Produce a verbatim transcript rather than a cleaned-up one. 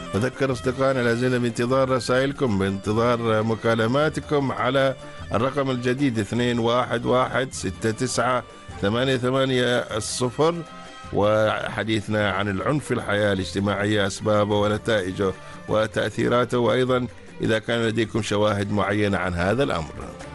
أذكر أصدقائنا لا زلنا بانتظار رسائلكم، بانتظار مكالماتكم على الرقم الجديد اثنين واحد واحد ستة تسعة ثمانية ثمانية صفر، وحديثنا عن العنف في الحياة الاجتماعية، أسبابه ونتائجه وتأثيراته، وأيضا إذا كان لديكم شواهد معينة عن هذا الأمر.